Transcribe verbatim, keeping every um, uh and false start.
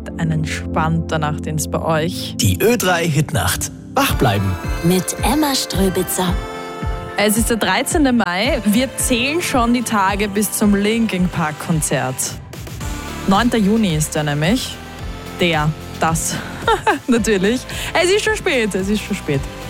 und ein entspannter Nachtdienst bei euch. Die Ö drei Hitnacht. Wach bleiben. Mit Emma Ströbitzer. Es ist der dreizehnten Mai. Wir zählen schon die Tage bis zum Linkin Park Konzert. neunten Juni ist der nämlich. Der, das. Natürlich. Es ist schon spät, es ist schon spät.